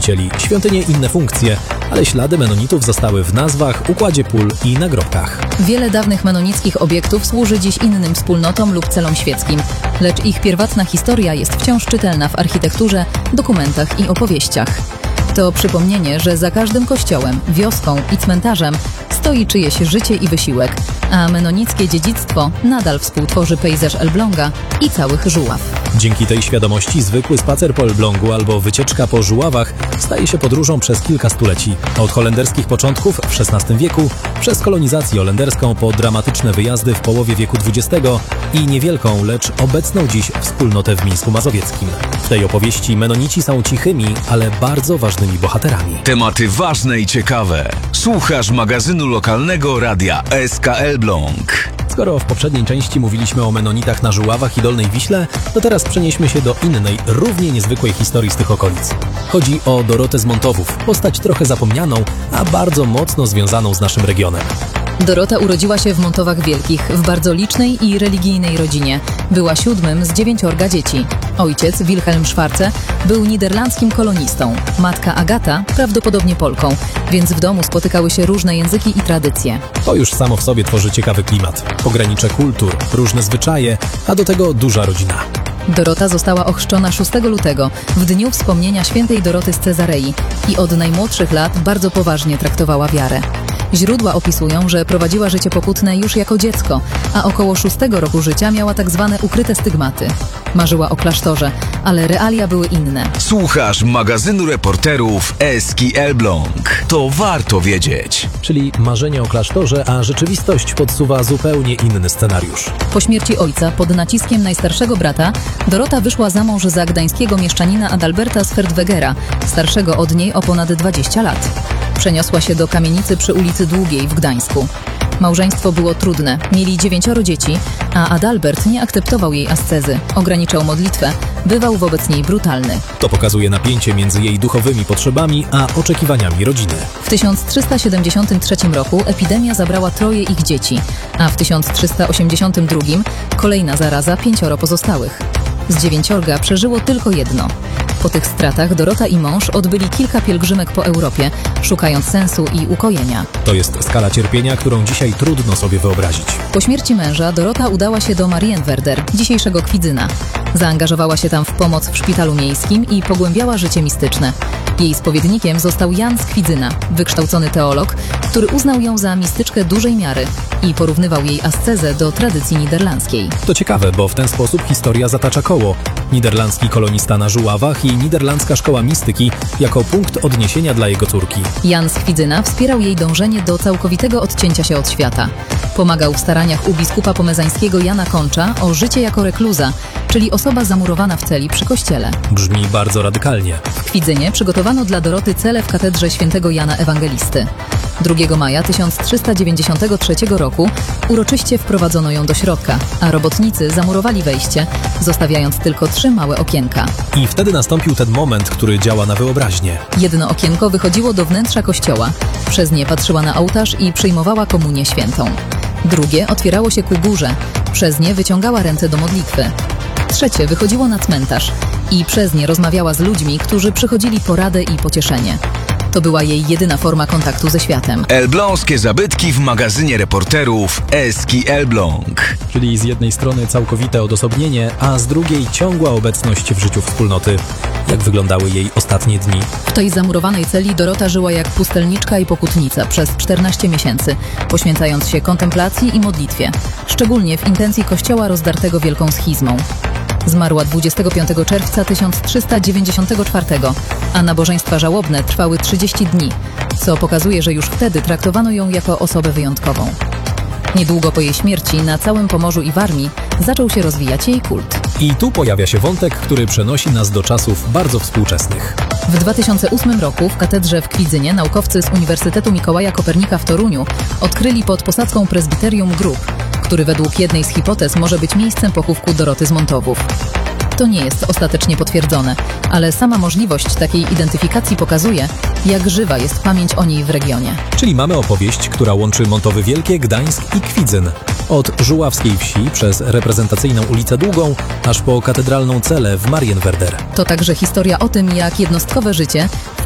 założycieli, świątynie inne funkcje, ale ślady menonitów zostały w nazwach, układzie pól i nagrobkach. Wiele dawnych menonickich obiektów służy dziś innym wspólnotom lub celom świeckim, lecz ich pierwotna historia jest wciąż czytelna w architekturze, dokumentach i opowieściach. To przypomnienie, że za każdym kościołem, wioską i cmentarzem stoi czyjeś życie i wysiłek, a menonickie dziedzictwo nadal współtworzy pejzaż Elbląga i całych Żuław. Dzięki tej świadomości zwykły spacer po Elblągu albo wycieczka po Żuławach staje się podróżą przez kilka stuleci. Od holenderskich początków w XVI wieku, przez kolonizację holenderską po dramatyczne wyjazdy w połowie wieku XX i niewielką, lecz obecną dziś wspólnotę w Mińsku Mazowieckim. W tej opowieści menonici są cichymi, ale bardzo ważnymi bohaterami. Tematy ważne i ciekawe. Słuchasz magazynu lokalnego radia SK Elbląg. Skoro w poprzedniej części mówiliśmy o menonitach na Żuławach i Dolnej Wiśle, to teraz przenieśmy się do innej, równie niezwykłej historii z tych okolic. Chodzi o Dorotę z Montowów, postać trochę zapomnianą, a bardzo mocno związaną z naszym regionem. Dorota urodziła się w Montowach Wielkich, w bardzo licznej i religijnej rodzinie. Była 7 z 9 dzieci. Ojciec, Wilhelm Schwarze, był niderlandzkim kolonistą. Matka Agata, prawdopodobnie Polką, więc w domu spotykały się różne języki i tradycje. To już samo w sobie tworzy ciekawy klimat. Pogranicze kultur, różne zwyczaje, a do tego duża rodzina. Dorota została ochrzczona 6 lutego, w dniu wspomnienia świętej Doroty z Cezarei i od najmłodszych lat bardzo poważnie traktowała wiarę. Źródła opisują, że prowadziła życie pokutne już jako dziecko, a około 6 roku życia miała tak zwane ukryte stygmaty. Marzyła o klasztorze, ale realia były inne. Słuchasz magazynu reporterów Eski Elbląg. To warto wiedzieć. Czyli marzenie o klasztorze, a rzeczywistość podsuwa zupełnie inny scenariusz. Po śmierci ojca, pod naciskiem najstarszego brata, Dorota wyszła za mąż za gdańskiego mieszczanina Adalberta z Ferdwegera, starszego od niej o ponad 20 lat. Przeniosła się do kamienicy przy ulicy Długiej w Gdańsku. Małżeństwo było trudne, mieli 9 dzieci, a Adalbert nie akceptował jej ascezy, ograniczał modlitwę, bywał wobec niej brutalny. To pokazuje napięcie między jej duchowymi potrzebami a oczekiwaniami rodziny. W 1373 roku epidemia zabrała 3 ich dzieci, a w 1382 kolejna zaraza 5 pozostałych. Z 9 przeżyło tylko 1. Po tych stratach Dorota i mąż odbyli kilka pielgrzymek po Europie, szukając sensu i ukojenia. To jest skala cierpienia, którą dzisiaj trudno sobie wyobrazić. Po śmierci męża Dorota udała się do Marienwerder, dzisiejszego Kwidzyna. Zaangażowała się tam w pomoc w szpitalu miejskim i pogłębiała życie mistyczne. Jej spowiednikiem został Jan z Kwidzyna, wykształcony teolog, który uznał ją za mistyczkę dużej miary i porównywał jej ascezę do tradycji niderlandzkiej. To ciekawe, bo w ten sposób historia zatacza koło. Niderlandzki kolonista na Żuławach i niderlandzka szkoła mistyki jako punkt odniesienia dla jego córki. Jan z Kwidzyna wspierał jej dążenie do całkowitego odcięcia się od świata. Pomagał w staraniach u biskupa pomezańskiego Jana Koncza o życie jako rekluza, czyli osoba zamurowana w celi przy kościele. Brzmi bardzo radykalnie. W Kwidzynie przygotowano dla Doroty celę w katedrze świętego Jana Ewangelisty. 2 maja 1393 roku uroczyście wprowadzono ją do środka, a robotnicy zamurowali wejście, zostawiając tylko 3 małe okienka. I wtedy nastąpił ten moment, który działa na wyobraźnię. Jedno okienko wychodziło do wnętrza kościoła, przez nie patrzyła na ołtarz i przyjmowała komunię świętą. Drugie otwierało się ku górze, przez nie wyciągała ręce do modlitwy. Trzecie wychodziło na cmentarz i przez nie rozmawiała z ludźmi, którzy przychodzili po radę i pocieszenie. To była jej jedyna forma kontaktu ze światem. Elbląskie zabytki w magazynie reporterów Eski Elbląg. Czyli z jednej strony całkowite odosobnienie, a z drugiej ciągła obecność w życiu wspólnoty. Jak wyglądały jej ostatnie dni? W tej zamurowanej celi Dorota żyła jak pustelniczka i pokutnica przez 14 miesięcy, poświęcając się kontemplacji i modlitwie, szczególnie w intencji kościoła rozdartego wielką schizmą. Zmarła 25 czerwca 1394, a nabożeństwa żałobne trwały 30 dni, co pokazuje, że już wtedy traktowano ją jako osobę wyjątkową. Niedługo po jej śmierci na całym Pomorzu i Warmii zaczął się rozwijać jej kult. I tu pojawia się wątek, który przenosi nas do czasów bardzo współczesnych. W 2008 roku w katedrze w Kwidzynie naukowcy z Uniwersytetu Mikołaja Kopernika w Toruniu odkryli pod posadzką prezbiterium grób, który według jednej z hipotez może być miejscem pochówku Doroty z Montowów. To nie jest ostatecznie potwierdzone, ale sama możliwość takiej identyfikacji pokazuje, jak żywa jest pamięć o niej w regionie. Czyli mamy opowieść, która łączy Montowy Wielkie, Gdańsk i Kwidzyn. Od żuławskiej wsi przez reprezentacyjną ulicę Długą, aż po katedralną celę w Marienwerder. To także historia o tym, jak jednostkowe życie